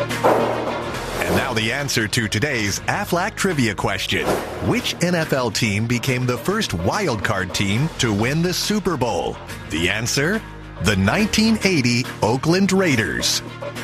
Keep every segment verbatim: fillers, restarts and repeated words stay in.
And now the answer to today's Aflac trivia question. Which N F L team became the first wildcard team to win the Super Bowl? The answer? The nineteen eighty Oakland Raiders.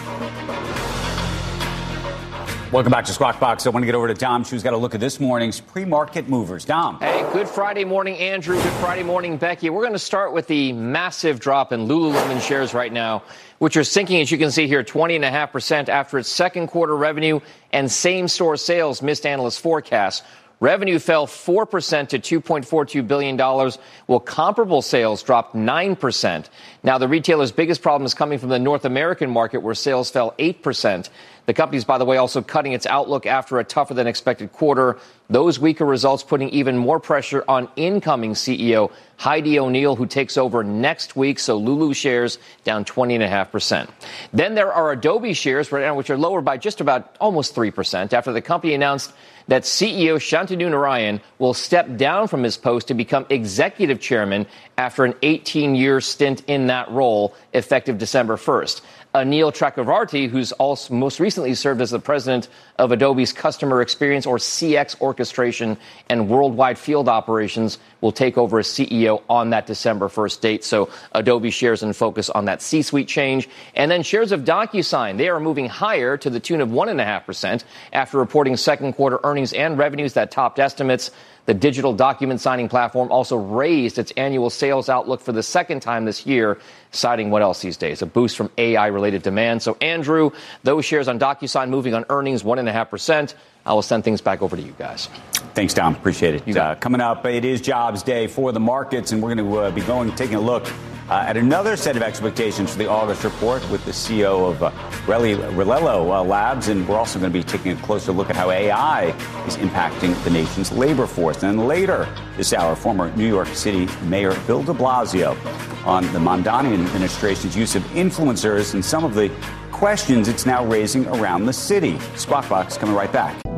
Welcome back to Squawk Box. I want to get over to Dom, who's got a look at this morning's pre-market movers. Dom. Hey, good Friday morning, Andrew. Good Friday morning, Becky. We're going to start with the massive drop in Lululemon shares right now, which are sinking, as you can see here, twenty point five percent after its second quarter revenue and same-store sales missed analyst forecasts. Revenue fell four percent to two point four two billion dollars, while comparable sales dropped nine percent. Now, the retailer's biggest problem is coming from the North American market, where sales fell eight percent. The company's, by the way, also cutting its outlook after a tougher-than-expected quarter. Those weaker results putting even more pressure on incoming C E O Heidi O'Neill, who takes over next week. So Lulu shares down twenty point five percent. Then there are Adobe shares, right now, which are lower by just about almost three percent after the company announced that C E O Shantanu Narayan will step down from his post to become executive chairman after an eighteen-year stint in that role, effective December first. Anil Chakravarty, who's also most recently served as the president of Adobe's Customer Experience, or C X Orchestration, and Worldwide Field Operations, will take over as C E O on that December first date. So Adobe shares in focus on that C-suite change. And then shares of DocuSign, they are moving higher to the tune of one point five percent after reporting second quarter earnings and revenues that topped estimates. The digital document signing platform also raised its annual sales outlook for the second time this year, citing what else these days? A boost from A I-related demand. So, Andrew, those shares on DocuSign moving on earnings one point five percent. I will send things back over to you guys. Thanks, Dom. Appreciate it. Uh, coming up, it is jobs day for the markets, and we're going to uh, be going taking a look uh, at another set of expectations for the August report with the C E O of uh, Relelo uh, Labs, and we're also going to be taking a closer look at how A I is impacting the nation's labor force. And then later this hour, former New York City Mayor Bill de Blasio on the Mamdani administration's use of influencers and some of the questions it's now raising around the city. Squawk Box coming right back.